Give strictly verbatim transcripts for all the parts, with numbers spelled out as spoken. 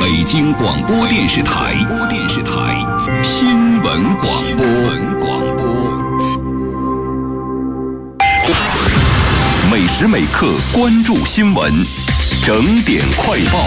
北京广播电视台播电视台新闻广播广播，每时每刻关注新闻，整点快报。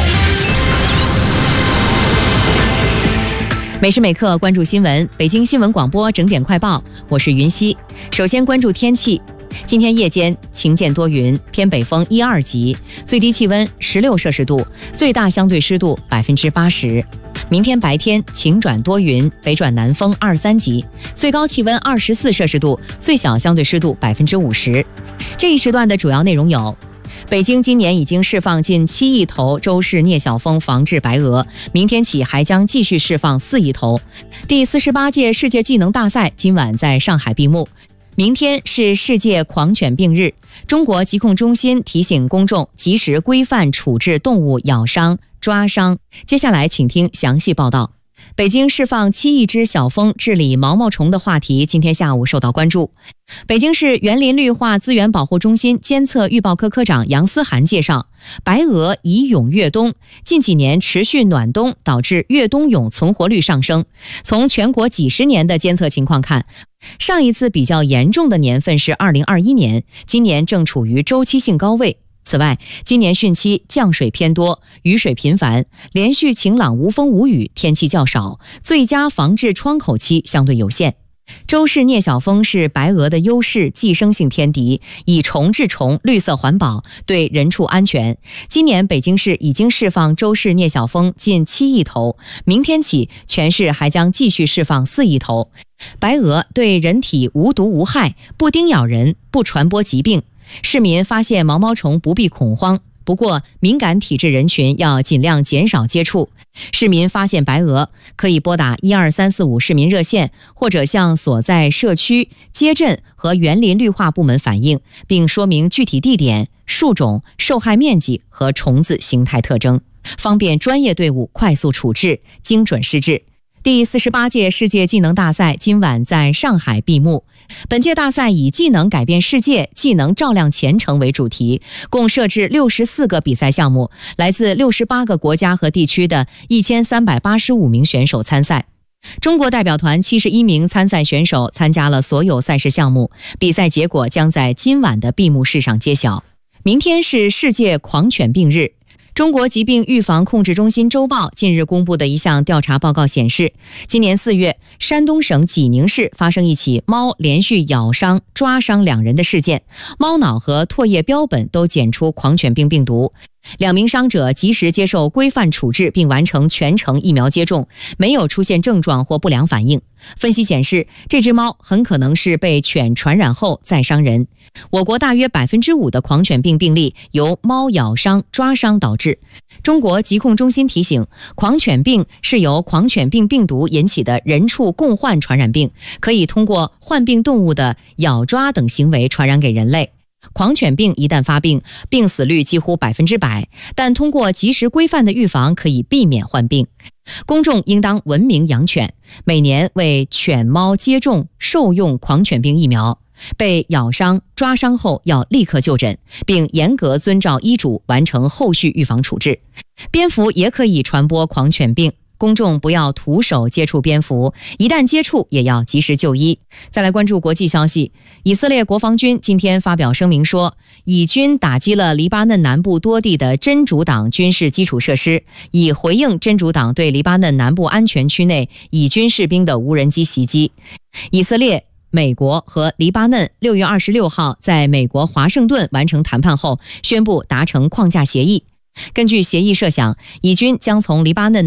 每时每刻关注新闻，北京新闻广播整点快报，我是云溪。首先关注天气。今天夜间晴间多云，偏北风一二级，最低气温十六摄氏度，最大相对湿度百分之八十。明天白天晴转多云，北转南风二三级，最高气温二十四摄氏度，最小相对湿度百分之五十。这一时段的主要内容有：北京今年已经释放近七亿头周氏镍小蜂防治白蛾，明天起还将继续释放四亿头。第四十八届世界技能大赛今晚在上海闭幕。明天是世界狂犬病日，中国疾控中心提醒公众及时规范处置动物咬伤、抓伤。接下来请听详细报道。北京释放七亿只小蜂治理毛毛虫的话题今天下午受到关注。北京市园林绿化资源保护中心监测预报科科长杨思涵介绍，白蛾以蛹越冬，近几年持续暖冬导致越冬蛹存活率上升。从全国几十年的监测情况看，上一次比较严重的年份是二零二一年，今年正处于周期性高位。此外，今年汛期降水偏多，雨水频繁，连续晴朗无风无雨，天气较少，最佳防治窗口期相对有限。周氏镍小蜂是白蛾的优势寄生性天敌，以虫治虫，绿色环保，对人畜安全。今年北京市已经释放周氏镍小蜂近七亿头，明天起全市还将继续释放四亿头。白蛾对人体无毒无害，不叮咬人，不传播疾病。市民发现毛毛虫不必恐慌，不过敏感体质人群要尽量减少接触。市民发现白蛾可以拨打一二三四五市民热线，或者向所在社区、街镇和园林绿化部门反映，并说明具体地点、树种、受害面积和虫子形态特征，方便专业队伍快速处置，精准施治。第四十八届世界技能大赛今晚在上海闭幕。本届大赛以技能改变世界，技能照亮前程为主题，共设置六十四个比赛项目，来自六十八个国家和地区的一千三百八十五名选手参赛。中国代表团七十一名参赛选手参加了所有赛事项目，比赛结果将在今晚的闭幕式上揭晓。明天是世界狂犬病日。中国疾病预防控制中心周报近日公布的一项调查报告显示，今年四月，山东省济宁市发生一起猫连续咬伤、抓伤两人的事件，猫脑和唾液标本都检出狂犬病病毒。两名伤者及时接受规范处置并完成全程疫苗接种，没有出现症状或不良反应。分析显示，这只猫很可能是被犬传染后再伤人。我国大约百分之五的狂犬病病例由猫咬伤、抓伤导致。中国疾控中心提醒，狂犬病是由狂犬病病毒引起的人畜共患传染病，可以通过患病动物的咬抓等行为传染给人类。狂犬病一旦发病，病死率几乎百分之百，但通过及时规范的预防可以避免患病。公众应当文明养犬，每年为犬猫接种受用狂犬病疫苗，被咬伤、抓伤后要立刻就诊，并严格遵照医嘱完成后续预防处置。蝙蝠也可以传播狂犬病，公众不要徒手接触蝙蝠，一旦接触也要及时就医。再来关注国际消息，以色列国防军今天发表声明说，以军打击了黎巴嫩南部多地的真主党军事基础设施，以回应真主党对黎巴嫩南部安全区内以军士兵的无人机袭击。以色列、美国和黎巴嫩六月二十六号在美国华盛顿完成谈判后，宣布达成框架协议。根据协议设想，以军将从黎巴嫩